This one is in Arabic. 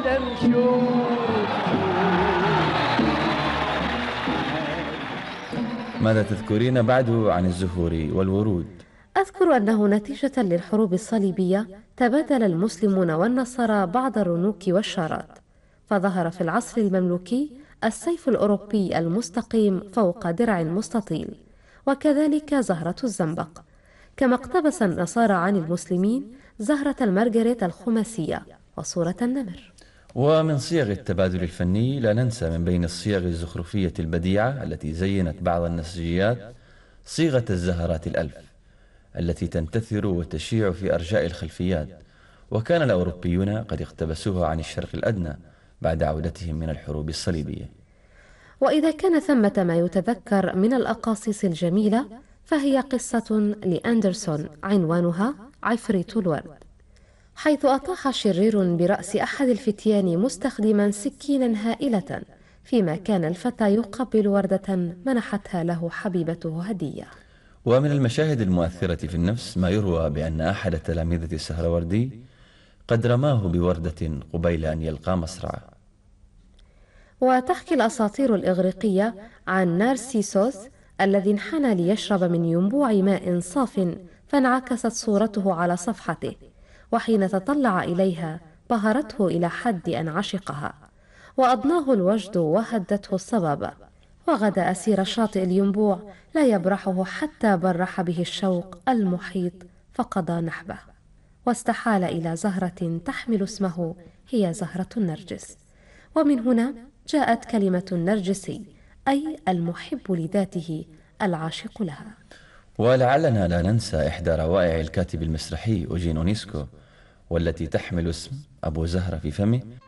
ماذا تذكرين بعد عن الزهور والورود؟ أذكر أنه نتيجة للحروب الصليبية تبادل المسلمون والنصارى بعض الرنوك والشارات، فظهر في العصر المملوكي السيف الأوروبي المستقيم فوق درع مستطيل، وكذلك زهرة الزنبق، كما اقتبس النصارى عن المسلمين زهرة المرجريت الخماسية وصورة النمر. ومن صيغ التبادل الفني لا ننسى من بين الصيغ الزخرفية البديعة التي زينت بعض النسيجيات صيغة الزهرات الألف التي تنتثر وتشيع في أرجاء الخلفيات، وكان الأوروبيون قد اقتبسوها عن الشرق الأدنى بعد عودتهم من الحروب الصليبية. وإذا كان ثمة ما يتذكر من الأقاصيص الجميلة فهي قصة لأندرسون عنوانها عفريت الورد، حيث أطاح شرير برأس أحد الفتيان مستخدما سكينا هائلة، فيما كان الفتى يقبل وردة منحتها له حبيبته هدية. ومن المشاهد المؤثرة في النفس ما يروى بأن أحد تلامذة السهروردي قد رماه بوردة قبيل أن يلقى مصرعه. وتحكي الأساطير الإغريقية عن نارسيسوس الذي انحنى ليشرب من ينبوع ماء صاف فانعكست صورته على صفحته، وحين تطلع إليها بهرته إلى حد أن عشقها، وأضناه الوجد وهدته الصبابة، وغدا أسير شاطئ الينبوع لا يبرحه حتى برح به الشوق المحيط فقضى نحبه، واستحال إلى زهرة تحمل اسمه هي زهرة النرجس. ومن هنا جاءت كلمة النرجسي، أي المحب لذاته العاشق لها. ولعلنا لا ننسى إحدى روائع الكاتب المسرحي أوجين أونيسكو والتي تحمل اسم أبو زهرة في فمه.